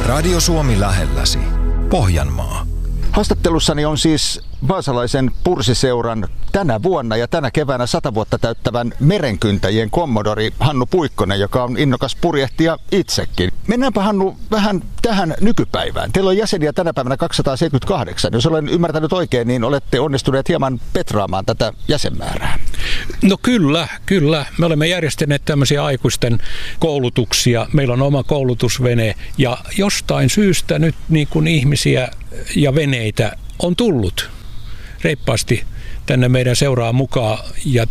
Radio Suomi lähelläsi. Pohjanmaa. Haastattelussani on siis vaasalaisen Pursiseuran tänä vuonna ja tänä keväänä 100 vuotta täyttävän merenkyntäjien kommodori Hannu Puikkonen, joka on innokas purjehtija itsekin. Mennäänpä Hannu vähän tähän nykypäivään. Teillä on jäseniä tänä päivänä 278. Jos olen ymmärtänyt oikein, niin olette onnistuneet hieman petraamaan tätä jäsenmäärää. No kyllä. Me olemme järjestäneet tämmöisiä aikuisten koulutuksia. Meillä on oma koulutusvene ja jostain syystä nyt niin kuin ihmisiä ja veneitä on tullut reippaasti tänne meidän seuraan mukaan ja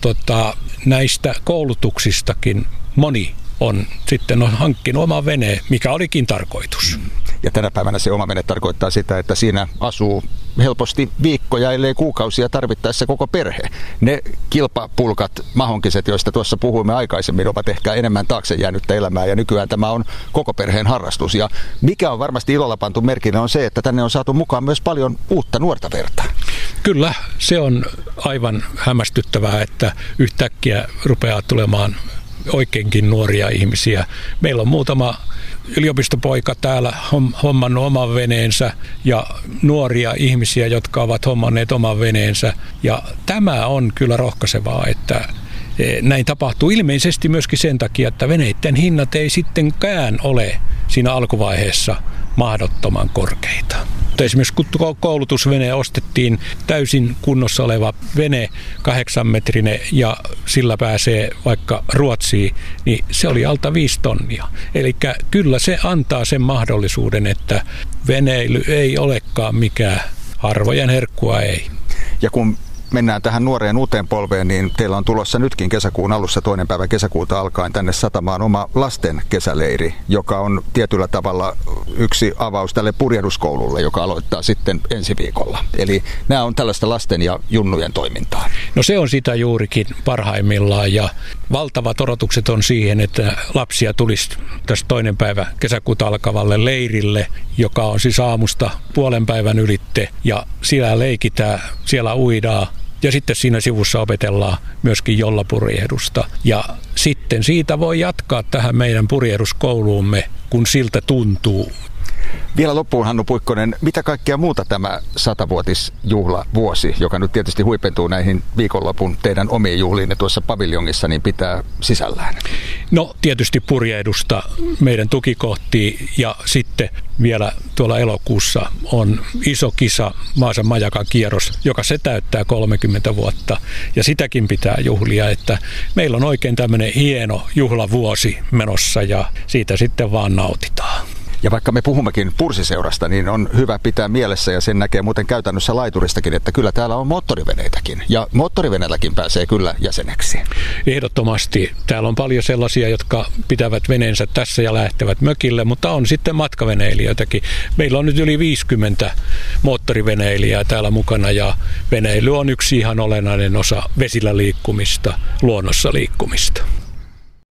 näistä koulutuksistakin moni on sitten hankkinut oman veneen, mikä olikin tarkoitus. Ja tänä päivänä se oma vene tarkoittaa sitä, että siinä asuu helposti viikkoja, ellei kuukausia tarvittaessa koko perhe. Ne kilpapulkat, mahonkiset, joista tuossa puhuimme aikaisemmin, ovat ehkä enemmän taakse jäänyttä elämää ja nykyään tämä on koko perheen harrastus. Ja mikä on varmasti ilolla pantu merkille on se, että tänne on saatu mukaan myös paljon uutta nuorta verta. Kyllä, se on aivan hämmästyttävää, että yhtäkkiä rupeaa tulemaan oikeinkin nuoria ihmisiä. Meillä on muutama yliopistopoika täällä hommannut oman veneensä ja nuoria ihmisiä, jotka ovat hommanneet oman veneensä. Ja tämä on kyllä rohkaisevaa, että näin tapahtuu ilmeisesti myöskin sen takia, että veneiden hinnat ei sittenkään ole siinä alkuvaiheessa mahdottoman korkeita. Esimerkiksi kun koulutusvene ostettiin täysin kunnossa oleva vene, 8-metrinen ja sillä pääsee vaikka Ruotsiin, niin se oli alta 5 tonnia. Eli kyllä se antaa sen mahdollisuuden, että veneily ei olekaan mikään harvojen herkkua ei. Ja kun mennään tähän nuoreen uuteen polveen, niin teillä on tulossa nytkin kesäkuun alussa 2. päivä kesäkuuta alkaen tänne satamaan oma lasten kesäleiri, joka on tietyllä tavalla yksi avaus tälle purjehduskoululle, joka aloittaa sitten ensi viikolla. Eli nämä on tällaista lasten ja junnujen toimintaa. No se on sitä juurikin parhaimmillaan ja valtavat odotukset on siihen, että lapsia tulisi tästä 2. päivä kesäkuuta alkavalle leirille, joka on siis aamusta puolen päivän ylitte ja siellä leikitään, siellä uidaan. Ja sitten siinä sivussa opetellaan myöskin jollapurjehdusta. Ja sitten siitä voi jatkaa tähän meidän purjehduskouluumme, kun siltä tuntuu. Vielä loppuun, Hannu Puikkonen, mitä kaikkea muuta tämä 100-vuotisjuhlavuosi, joka nyt tietysti huipentuu näihin viikonlopun teidän omiin juhliinne tuossa paviljongissa, niin pitää sisällään? No tietysti purjehdusta meidän tukikohtiin ja sitten vielä tuolla elokuussa on iso kisa Vaasan majakan kierros, joka se täyttää 30 vuotta ja sitäkin pitää juhlia, että meillä on oikein tämmöinen hieno juhlavuosi menossa ja siitä sitten vaan nautitaan. Ja vaikka me puhummekin Pursiseurasta, niin on hyvä pitää mielessä, ja sen näkee muuten käytännössä laituristakin, että kyllä täällä on moottoriveneitäkin. Ja moottoriveneelläkin pääsee kyllä jäseneksi. Ehdottomasti. Täällä on paljon sellaisia, jotka pitävät veneensä tässä ja lähtevät mökille, mutta on sitten matkaveneilijöitäkin. Meillä on nyt yli 50 moottoriveneilijää täällä mukana, ja veneily on yksi ihan olennainen osa vesillä liikkumista, luonnossa liikkumista.